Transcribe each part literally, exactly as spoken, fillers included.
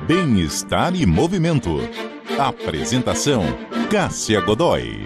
Bem-estar e movimento. Apresentação: Cássia Godoy.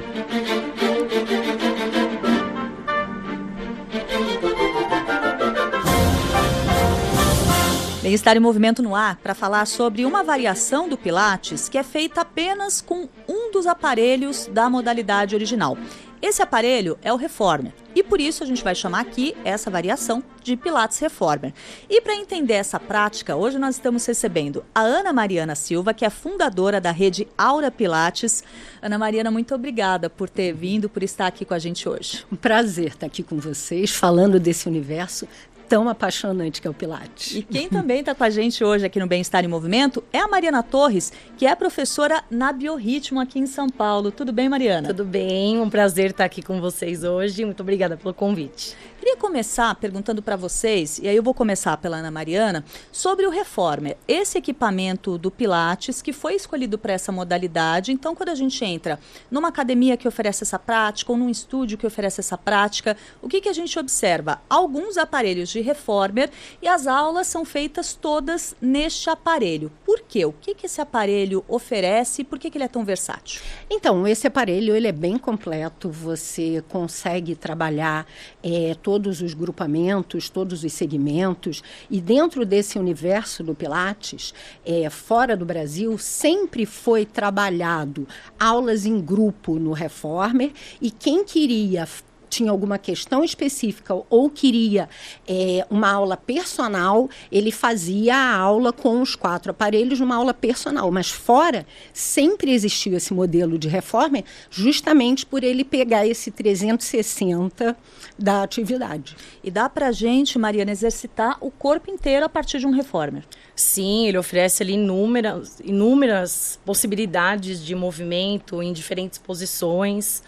Bem-estar e movimento no ar para falar sobre uma variação do Pilates que é feita apenas com um dos aparelhos da modalidade original. Esse aparelho é o Reformer e por isso a gente vai chamar aqui essa variação de Pilates Reformer. E para entender essa prática, hoje nós estamos recebendo a Ana Mariana Silva, que é fundadora da rede Aura Pilates. Ana Mariana, muito obrigada por ter vindo, por estar aqui com a gente hoje. Um prazer estar aqui com vocês, falando desse universo tão apaixonante que é o Pilates. E quem também está com a gente hoje aqui no Bem-Estar em Movimento é a Mariana Torres, que é professora na Biorritmo aqui em São Paulo. Tudo bem, Mariana? Tudo bem, um prazer estar aqui com vocês hoje. Muito obrigada pelo convite. Queria começar perguntando para vocês, e aí eu vou começar pela Ana Mariana, sobre o Reformer, esse equipamento do Pilates que foi escolhido para essa modalidade. Então, quando a gente entra numa academia que oferece essa prática ou num estúdio que oferece essa prática, o que, que a gente observa? Alguns aparelhos de Reformer e as aulas são feitas todas neste aparelho. Por quê? O que, que esse aparelho oferece e por que, que ele é tão versátil? Então, esse aparelho ele é bem completo, você consegue trabalhar é, todos os grupamentos, todos os segmentos, e dentro desse universo do Pilates, é, fora do Brasil, sempre foi trabalhado aulas em grupo no Reformer, e quem queria tinha alguma questão específica ou queria é, uma aula personal, ele fazia a aula com os quatro aparelhos numa aula personal. Mas fora, sempre existiu esse modelo de Reformer, justamente por ele pegar esse trezentos e sessenta da atividade. E dá pra gente, Mariana, exercitar o corpo inteiro a partir de um Reformer? Sim, ele oferece ali inúmeras, inúmeras possibilidades de movimento em diferentes posições.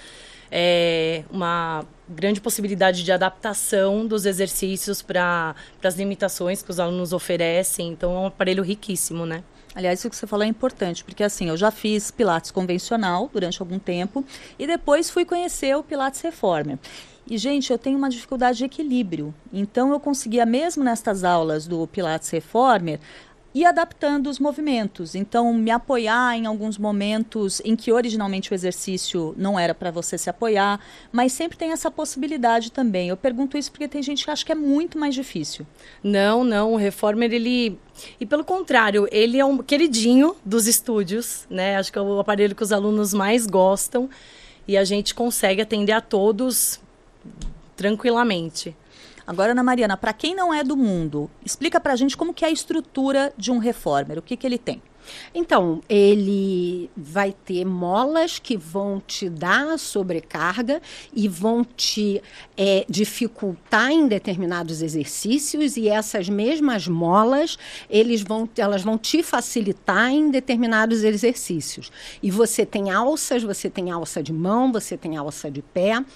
É uma grande possibilidade de adaptação dos exercícios para as limitações que os alunos oferecem. Então, é um aparelho riquíssimo, né? Aliás, isso que você falou é importante, porque assim, eu já fiz Pilates convencional durante algum tempo e depois fui conhecer o Pilates Reformer. E, gente, eu tenho uma dificuldade de equilíbrio. Então, eu conseguia, mesmo nestas aulas do Pilates Reformer, e adaptando os movimentos. Então, me apoiar em alguns momentos em que originalmente o exercício não era para você se apoiar, mas sempre tem essa possibilidade também. Eu pergunto isso porque tem gente que acha que é muito mais difícil. Não, não, o Reformer, ele... E pelo contrário, ele é um queridinho dos estúdios, né? Acho que é o aparelho que os alunos mais gostam e a gente consegue atender a todos tranquilamente. Agora, Ana Mariana, para quem não é do mundo, explica para a gente como que é a estrutura de um Reformer, o que, que ele tem? Então, ele vai ter molas que vão te dar sobrecarga e vão te é, dificultar em determinados exercícios, e essas mesmas molas, eles vão, elas vão te facilitar em determinados exercícios. E você tem alças, você tem alça de mão, você tem alça de pé.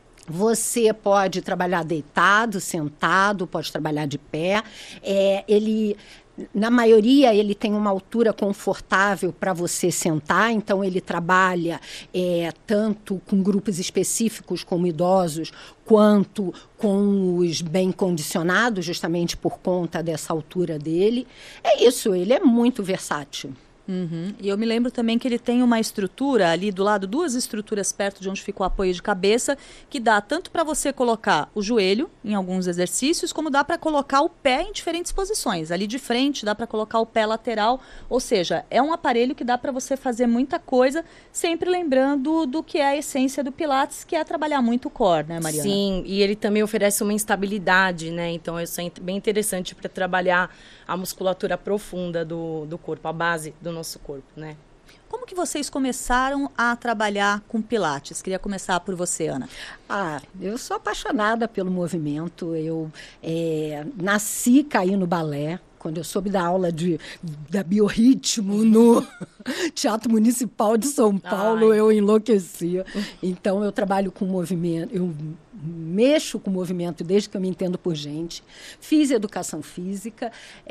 Você pode trabalhar deitado, sentado, pode trabalhar de pé. É, ele, na maioria, ele tem uma altura confortável para você sentar, então ele trabalha é, tanto com grupos específicos, como idosos, quanto com os bem condicionados, justamente por conta dessa altura dele. É isso, ele é muito versátil. Uhum. E eu me lembro também que ele tem uma estrutura ali do lado, duas estruturas perto de onde fica o apoio de cabeça, que dá tanto para você colocar o joelho em alguns exercícios, como dá para colocar o pé em diferentes posições. Ali de frente dá para colocar o pé lateral, ou seja, é um aparelho que dá para você fazer muita coisa, sempre lembrando do que é a essência do Pilates, que é trabalhar muito o core, né, Mariana? Sim, e ele também oferece uma instabilidade, né? Então isso é bem interessante para trabalhar a musculatura profunda do, do corpo, a base do nosso corpo, né? Como que vocês começaram a trabalhar com Pilates? Queria começar por você, Ana. Ah, eu sou apaixonada pelo movimento. Eu é, nasci e caí no balé. Quando eu soube da aula de, da Biorritmo no Teatro Municipal de São Paulo, Ai. eu enlouquecia. Então, eu trabalho com movimento, eu mexo com movimento desde que eu me entendo por gente. Fiz educação física,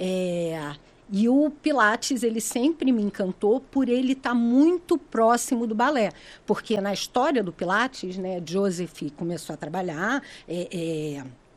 é, e o Pilates, ele sempre me encantou por ele estar muito próximo do balé. Porque na história do Pilates, né, Joseph começou a trabalhar... É, é,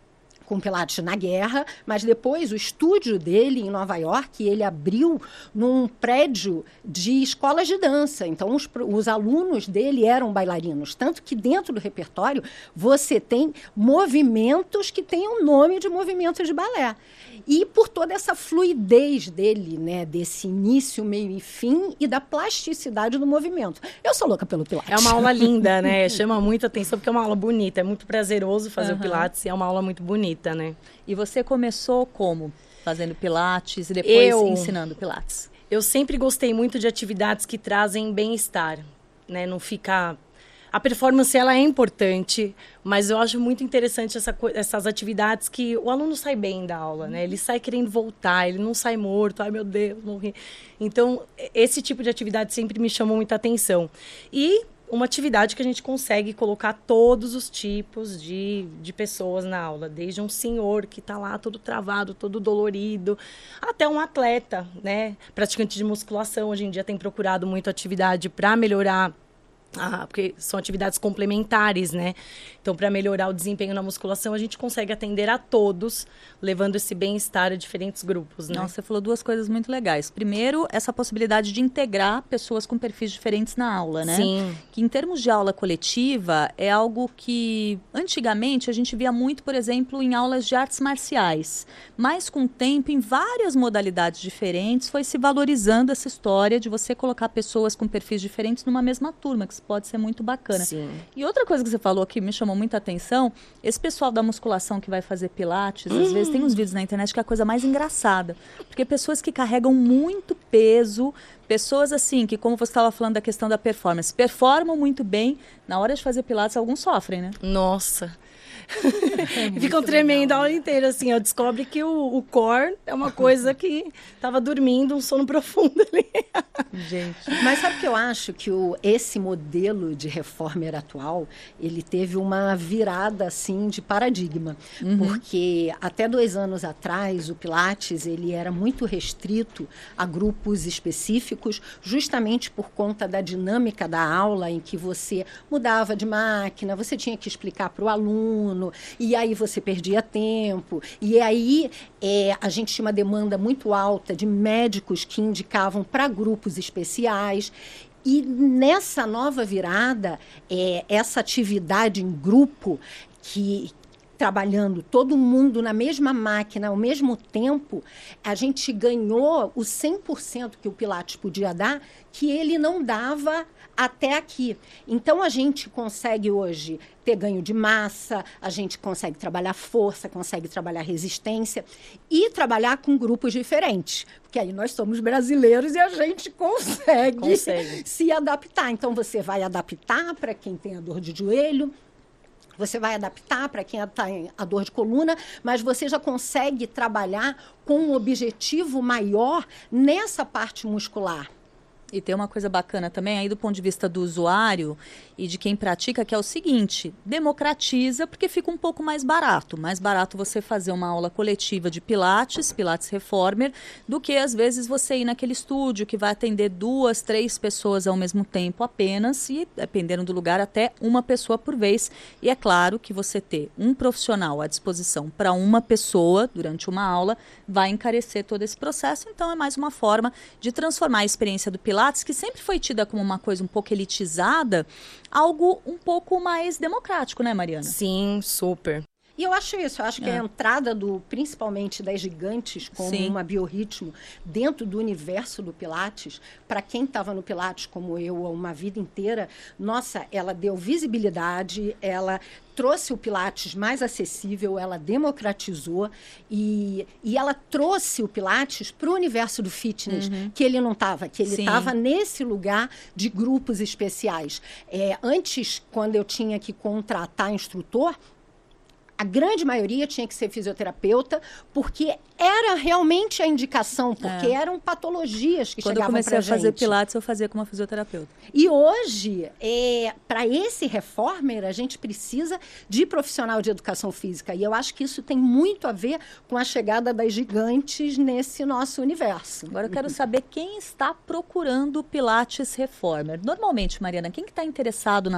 com Pilates na guerra, mas depois o estúdio dele em Nova York, ele abriu num prédio de escolas de dança. Então, os, os alunos dele eram bailarinos. Tanto que dentro do repertório você tem movimentos que têm o nome de movimentos de balé. E por toda essa fluidez dele, né, desse início, meio e fim, e da plasticidade do movimento. Eu sou louca pelo Pilates. É uma aula linda, né? Chama muita atenção porque é uma aula bonita. É muito prazeroso fazer uhum. o Pilates e é uma aula muito bonita, né? E você começou como? Fazendo Pilates e depois eu, ensinando Pilates? Eu sempre gostei muito de atividades que trazem bem-estar, né? Não ficar... A performance, ela é importante, mas eu acho muito interessante essa, essas atividades que o aluno sai bem da aula, né? Ele sai querendo voltar, ele não sai morto, ai meu Deus, morri. Então, esse tipo de atividade sempre me chamou muita atenção. E uma atividade que a gente consegue colocar todos os tipos de, de pessoas na aula, desde um senhor que está lá todo travado, todo dolorido, até um atleta, né? Praticante de musculação, hoje em dia tem procurado muito atividade para melhorar. Ah, porque são atividades complementares, né? Então, para melhorar o desempenho na musculação, a gente consegue atender a todos, levando esse bem-estar a diferentes grupos, né? Nossa, você falou duas coisas muito legais. Primeiro, essa possibilidade de integrar pessoas com perfis diferentes na aula, né? Sim. Que em termos de aula coletiva, é algo que antigamente a gente via muito, por exemplo, em aulas de artes marciais. Mas com o tempo, em várias modalidades diferentes, foi se valorizando essa história de você colocar pessoas com perfis diferentes numa mesma turma, que pode ser muito bacana. Sim. E outra coisa que você falou que me chamou muita atenção, esse pessoal da musculação que vai fazer Pilates, às vezes tem uns vídeos na internet que é a coisa mais engraçada. Porque pessoas que carregam muito peso, pessoas assim, que como você estava falando da questão da performance, performam muito bem, na hora de fazer Pilates, alguns sofrem, né? Nossa! É ficam tremendo a aula inteira, assim, ó, descobre que o, o core é uma coisa que estava dormindo, um sono profundo ali. Gente. Mas sabe o que eu acho? Que o, esse modelo de reformer atual, ele teve uma virada, assim, de paradigma. Uhum. Porque até dois anos atrás, o Pilates, ele era muito restrito a grupos específicos, justamente por conta da dinâmica da aula, em que você mudava de máquina, você tinha que explicar para o aluno, e aí você perdia tempo, e aí é, a gente tinha uma demanda muito alta de médicos que indicavam para grupos especiais. E nessa nova virada, é, essa atividade em grupo, que trabalhando todo mundo na mesma máquina ao mesmo tempo, a gente ganhou o cem por cento que o Pilates podia dar, que ele não dava até aqui. Então, a gente consegue hoje ter ganho de massa, a gente consegue trabalhar força, consegue trabalhar resistência e trabalhar com grupos diferentes. Porque aí nós somos brasileiros e a gente consegue, consegue. se adaptar. Então, você vai adaptar para quem tem a dor de joelho, você vai adaptar para quem está em a dor de coluna, mas você já consegue trabalhar com um objetivo maior nessa parte muscular. E tem uma coisa bacana também aí do ponto de vista do usuário e de quem pratica, que é o seguinte, democratiza porque fica um pouco mais barato. Mais barato você fazer uma aula coletiva de Pilates, Pilates Reformer, do que às vezes você ir naquele estúdio que vai atender duas, três pessoas ao mesmo tempo apenas e, dependendo do lugar, até uma pessoa por vez. E é claro que você ter um profissional à disposição para uma pessoa durante uma aula vai encarecer todo esse processo. Então é mais uma forma de transformar a experiência do Pilates, que sempre foi tida como uma coisa um pouco elitizada, algo um pouco mais democrático, né, Mariana? Sim, super. E eu acho isso, eu acho que é. a entrada, do, principalmente das gigantes, como Sim. uma biorritmo, dentro do universo do Pilates, para quem estava no Pilates, como eu, uma vida inteira, nossa, ela deu visibilidade, ela trouxe o Pilates mais acessível, ela democratizou e, e ela trouxe o Pilates para o universo do fitness, uhum. que ele não estava, que ele estava nesse lugar de grupos especiais. É, antes, quando eu tinha que contratar instrutor, a grande maioria tinha que ser fisioterapeuta, porque era realmente a indicação, porque é. eram patologias que Quando chegavam para a gente. Quando eu comecei a fazer Pilates, eu fazia com uma fisioterapeuta. E hoje, é, para esse reformer, a gente precisa de profissional de educação física. E eu acho que isso tem muito a ver com a chegada das gigantes nesse nosso universo. Agora eu quero saber quem está procurando Pilates Reformer. Normalmente, Mariana, quem que está interessado na